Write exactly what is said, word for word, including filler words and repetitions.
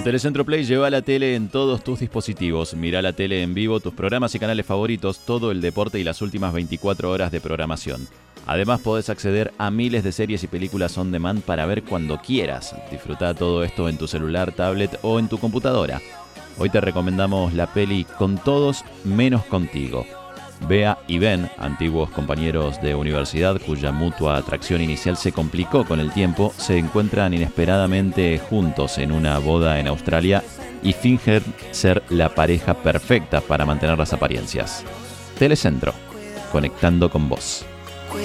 Telecentro Play lleva la tele en todos tus dispositivos. Mirá la tele en vivo, tus programas y canales favoritos, todo el deporte y las últimas veinticuatro horas de programación. Además podés acceder a miles de series y películas on demand para ver cuando quieras. Disfrutá todo esto en tu celular, tablet o en tu computadora. Hoy te recomendamos la peli Con Todos Menos Contigo. Bea y Ben, antiguos compañeros de universidad cuya mutua atracción inicial se complicó con el tiempo, se encuentran inesperadamente juntos en una boda en Australia y fingen ser la pareja perfecta para mantener las apariencias. Telecentro, conectando con vos.